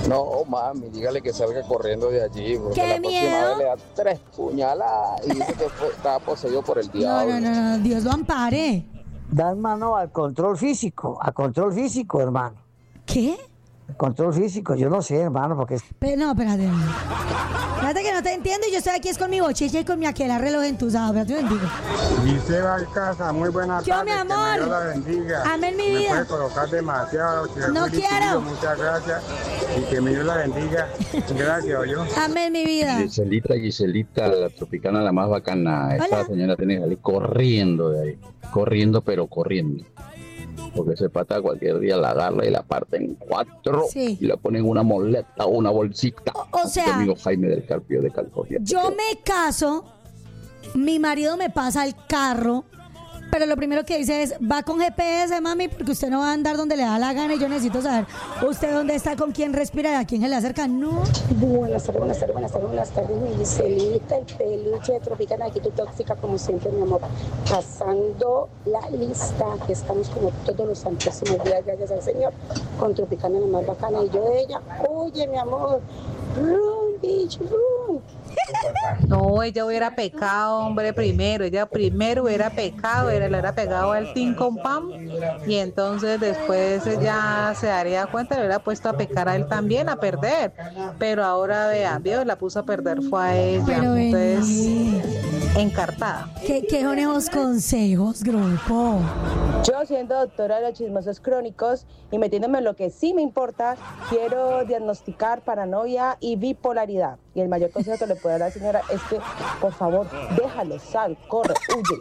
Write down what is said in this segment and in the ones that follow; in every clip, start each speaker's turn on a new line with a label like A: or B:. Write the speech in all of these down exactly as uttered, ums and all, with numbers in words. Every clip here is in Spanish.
A: No, mami, dígale que salga corriendo de allí, porque
B: ¡Qué
A: la próxima
B: miedo!
A: vez le da tres puñaladas y dice que fue- estaba poseído por el
B: No,
A: diablo.
B: no, no, no, Dios lo ampare.
C: Dan mano al control físico, a control físico, hermano.
B: ¿Qué?
C: Control físico, yo no sé, hermano, porque es-
B: Pero no, espérate. Espérate que no te entiendo y yo estoy aquí es con mi bochicha y con mi aquel reloj entusado. Espérate, bendigo.
D: Giselle Alcázar, muy buena
B: Yo,
D: tarde.
B: mi
D: que
B: amor.
D: Dios la bendiga.
B: Amén, mi
D: Me
B: vida.
D: puede colocar demasiado. si
B: No
D: fue
B: quiero.
D: difícil, Muchas gracias. Y que mi Dios la bendiga. Gracias, yo.
B: Amén, mi vida.
E: Giselita, Giselita, la tropicana la más bacana. Esta
B: Hola.
E: señora tiene que salir corriendo de ahí. Corriendo, pero corriendo. Porque se pata cualquier día la agarra y la parte en cuatro.
B: Sí.
E: Y le ponen una moleta o una bolsita.
B: O- o sea,
E: Mi amigo Jaime del Carpio de Calcoria.
B: Yo me caso, mi marido me pasa el carro, pero lo primero que dice es, va con G P S, mami, porque usted no va a andar donde le da la gana y yo necesito saber usted dónde está, con quién respira y a quién se le acerca. No.
F: Buenas tardes, buenas tardes, buenas tardes, buenas tardes, mi Giselita, el peluche de Tropicana, aquí tu tóxica como siempre, mi amor. Pasando la lista, que estamos como todos los santísimos días, gracias al Señor, con Tropicana la más bacana. Y yo de ella, oye, mi amor, run, bitch, run.
G: No, ella hubiera pecado, hombre, primero. Ella primero hubiera pecado, era, le hubiera pegado al tin con pam. Y entonces después ella se daría cuenta, le hubiera puesto a pecar a él también, a perder. Pero ahora, vea, vio, la puso a perder, fue a ella.
B: Pero
G: Entonces,
B: vení.
G: encartada.
B: ¿Qué, qué son esos consejos, grupo?
F: Yo, siendo doctora de los chismosos crónicos y metiéndome en lo que sí me importa, quiero diagnosticar paranoia y bipolaridad. Y el mayor consejo que le puedo dar a la señora es que, por favor, déjalo, sal, corre,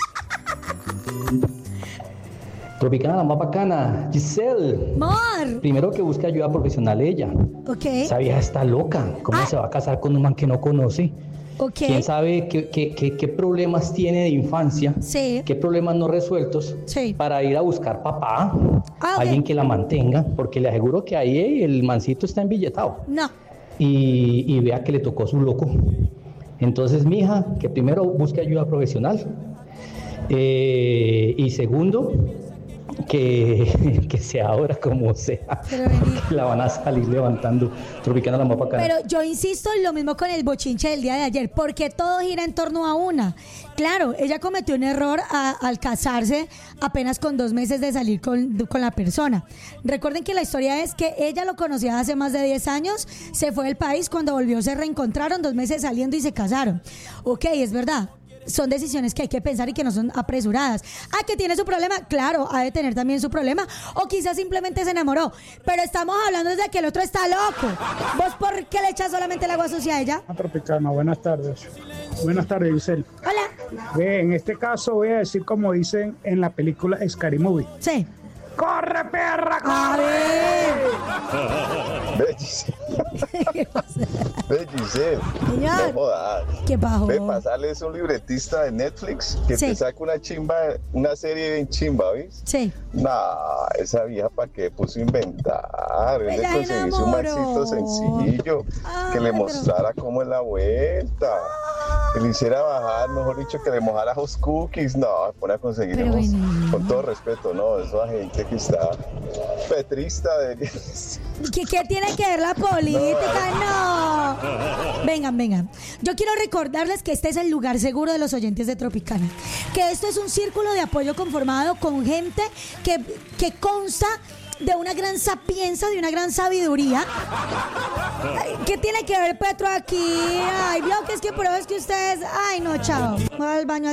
F: huye.
H: Tropicana, la más bacana. Giselle.
B: Mor.
H: Primero que busque ayuda profesional ella.
B: Ok.
H: Esa vieja está loca. ¿Cómo
B: Ah.
H: se va a casar con un man que no conoce?
B: Ok.
H: ¿Quién sabe qué, qué- qué- qué problemas tiene de infancia?
B: Sí.
H: ¿Qué problemas no resueltos?
B: Sí.
H: Para ir a buscar papá.
B: Ah, ok.
H: Alguien que la mantenga. Porque le aseguro que ahí eh, el mancito está embilletado.
B: No.
H: Y, y vea que le tocó su loco. Entonces, mija, que primero busque ayuda profesional. Eh, y segundo, que, que sea ahora como sea.
B: Pero vení.
H: Que la van a salir levantando. Tropicana la más bacana.
B: Pero yo insisto en lo mismo con el bochinche del día de ayer, porque todo gira en torno a una. Claro, ella cometió un error a- al casarse apenas con dos meses de salir con, con la persona. Recuerden que la historia es que ella lo conocía hace más de diez años, se fue del país, cuando volvió se reencontraron, dos meses saliendo y se casaron. Ok, es verdad. Son decisiones que hay que pensar y que no son apresuradas. Ah, que tiene su problema, claro, ha de tener también su problema. O quizás simplemente se enamoró. Pero estamos hablando de que el otro está loco. ¿Vos por qué le echas solamente el agua sucia a ella?
D: Tropicana, buenas tardes. Buenas tardes, Giselle.
B: Hola.
D: Ve, en este caso voy a decir como dicen en la película Scary Movie.
B: Sí.
D: ¡Corre, perra,
B: A
D: corre!
B: ver.
A: Ve, Giselle.
B: ¿Qué pasa?
A: Ve, Giselle.
B: Señor.
A: No jodas.
B: ¿Qué bajo?
A: Ve, pasarles un libretista de Netflix que
B: Sí.
A: te saca una chimba, una serie bien chimba, ¿ves?
B: Sí.
A: Nah, esa vieja para qué puso a inventar. Él le
B: Ella
A: conseguirse un
B: enamoró.
A: mancito sencillo
B: Ay,
A: que le
B: pero-
A: mostrara cómo es la vuelta. Que le hiciera bajar, mejor dicho, que le mojara los cookies. No, pone a conseguir.
B: Pero
A: hemos-
B: bueno.
A: con todo respeto, no, esa gente que está petrista de.
B: ¿Qué, qué tiene que ver la política? No. Vengan, vengan. Yo quiero recordarles que este es el lugar seguro de los oyentes de Tropicana. Que esto es un círculo de apoyo conformado con gente que, que consta de una gran sapienza, de una gran sabiduría. Ay, ¿qué tiene que ver Petro aquí? Ay, vio que es que por eso es que ustedes... Ay, no, chao. Voy al baño.